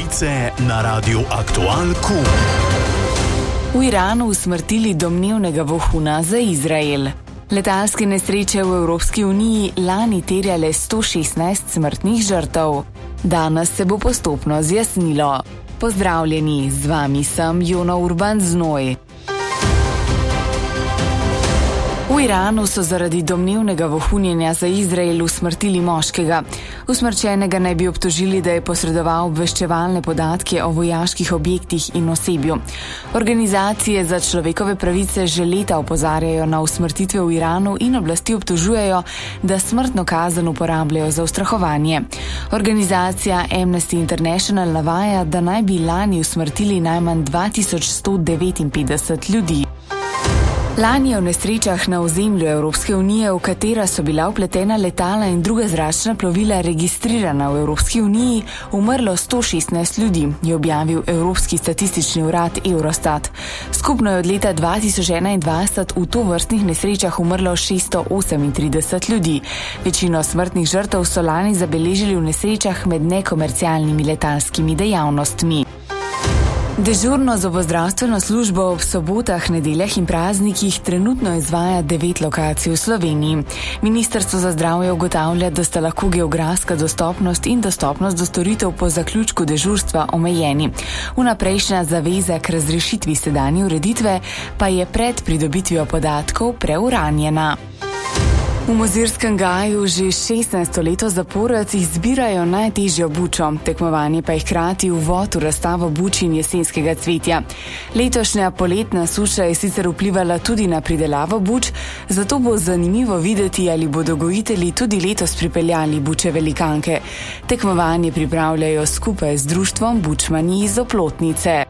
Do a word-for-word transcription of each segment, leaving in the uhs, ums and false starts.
Novice na Radiu Aktual Kum. V Iranu usmrtili domnevnega vohuna za Izrael. Letalske nesreče v Evropski uniji lani terjale sto šestnajst smrtnih žrtev. Danes se bo postopno zjasnilo. Pozdravljeni, z vami sem Jona Urban Znoj. V Iranu so zaradi domnevnega vohunjenja za Izrael usmrtili moškega. Usmrčenega naj bi obtožili, da je posredoval obveščevalne podatke o vojaških objektih in osebju. Organizacije za človekove pravice že leta opozarjajo na usmrtitve v Iranu in oblasti obtožujejo, da smrtno kazen uporabljajo za ustrahovanje. Organizacija Amnesty International navaja, da naj bi lani usmrtili najmanj dva tisoč sto devetinpetdeset ljudi. Lani je v nesrečah na ozemlju Evropske unije, v katera so bila vpletena letala in druga zračna plovila registrirana v Evropski uniji, umrlo sto šestnajst ljudi, je objavil Evropski statistični urad Eurostat. Skupno je od leta dva tisoč enaindvajset v tovrstnih nesrečah umrlo šeststo osemintrideset ljudi. Večino smrtnih žrtev so lani zabeležili v nesrečah med nekomercialnimi letalskimi dejavnostmi. Dežurno zobozdravstveno službo ob sobotah, nedeljah in praznikih trenutno izvaja devet lokacij v Sloveniji. Ministrstvo za zdravje ugotavlja, da sta lahko geografska dostopnost in dostopnost do storitev po zaključku dežurstva omejeni. Vnaprejšnja zaveza k razrešitvi sedanje ureditve pa je pred pridobitvijo podatkov preuranjena. V Mozirskem gaju že šestnajsto leto zapored izbirajo najtežjo bučo, tekmovanje pa je hkrati uvod v razstavo buč in jesenskega cvetja. Letošnja poletna suša je sicer vplivala tudi na pridelavo buč, zato bo zanimivo videti, ali bodo gojitelji tudi letos pripeljali buče velikanke. Tekmovanje pripravljajo skupaj z društvom Bučmani iz Oplotnice.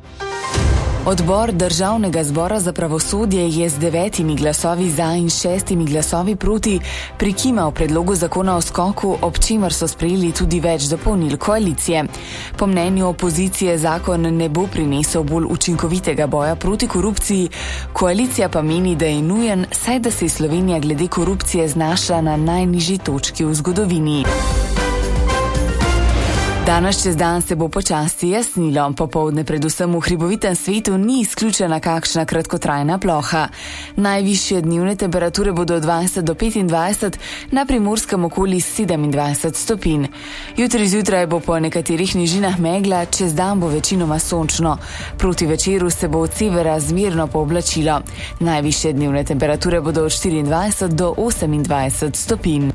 Odbor Državnega zbora za pravosodje je z devetimi glasovi za in šestimi glasovi proti prikimal predlogu zakona o skoku, ob čemer so sprejeli tudi več dopolnil koalicije. Po mnenju opozicije zakon ne bo prinesel bolj učinkovitega boja proti korupciji, koalicija pa meni, da je nujen, saj da se je Slovenija glede korupcije znašla na najnižji točki v zgodovini. Danes čez dan se bo počasi jasnilo. Popoldne predvsem v hribovitem svetu ni izključena kakšna kratkotrajna ploha. Najvišje dnevne temperature bodo od dvajset do petindvajset, na Primorskem okoli sedemindvajset stopinj. Jutri zjutraj bo po nekaterih nižinah megla, čez dan bo večinoma sončno. Proti večeru se bo od severa zmerno pooblačilo. Najvišje dnevne temperature bodo od štiriindvajset do osemindvajset stopinj.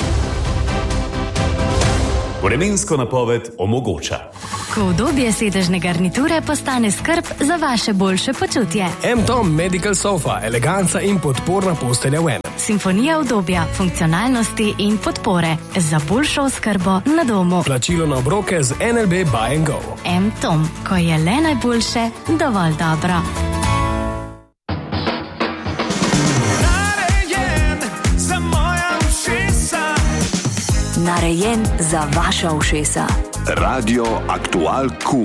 Vremensko napoved omogoča. Ko udobje sedežne garniture postane skrb za vaše boljše počutje. M-Tom Medical Sofa, eleganca in podporna postelja v enem. Simfonija udobja, funkcionalnosti in podpore za boljšo oskrbo na domu. Plačilo na obroke z N L B Buy and Go. M-Tom, ko je le najboljše, dovolj dobro. Narejen za vaša ušesa. Radio Aktual Kum.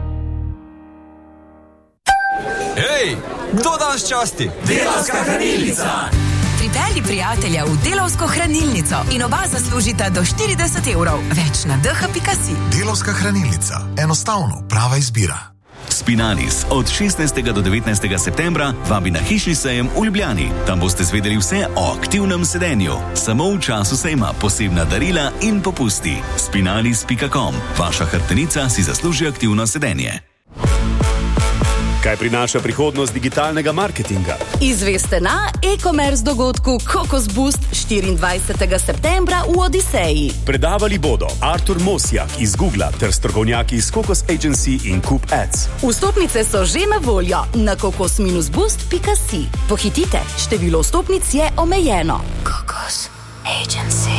Hej, kdo danes časti? Delavska hranilnica. Pripelji prijatelja v Delavsko hranilnico in oba zaslužita do štirideset evrov. Več na d h pika si. Delavska hranilnica. Enostavno, prava izbira. Spinalis od šestnajstega do devetnajstega septembra vabi na hišni sejem v Ljubljani. Tam boste zvedeli vse o aktivnem sedenju. Samo v času sejma posebna darila in popusti. spinalis pika com. Vaša hrbtenica si zasluži aktivno sedenje. Kaj prinaša prihodnost digitalnega marketinga? Izveste na e-commerce dogodku Kokos Boost štiriindvajsetega septembra v Odiseji. Predavali bodo Artur Mosjak iz Googla ter strokovnjaki iz Kokos Agency in Coop Ads. Vstopnice so že na voljo na kokos boost pika si. Pohitite, število vstopnic je omejeno. Kokos Agency.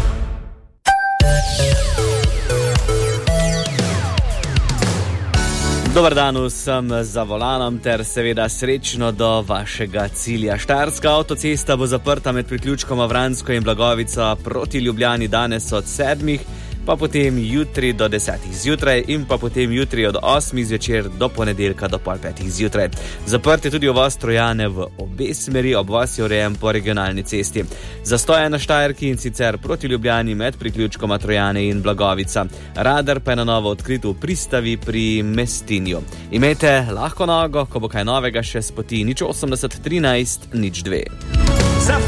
Dobar dan vsem za volanom ter seveda srečno do vašega cilja. Štajerska avtocesta bo zaprta med priključkoma Vransko in Blagovico proti Ljubljani danes od sedmih pa potem jutri do desetih zjutraj in pa potem jutri od osmih zvečer do ponedeljka do pol petih zjutraj. Zaprt je tudi uvoz Trojane v obe smeri, obvoz je urejen po regionalni cesti. Zastoje na Štajerki in sicer proti Ljubljani med priključkoma Trojane in Blagovica. Radar pa je na novo odkrit v pristavi pri Mestinju. Imejte lahko nogo, ko bo kaj novega še s poti nič osemdeset trinajst nič dve.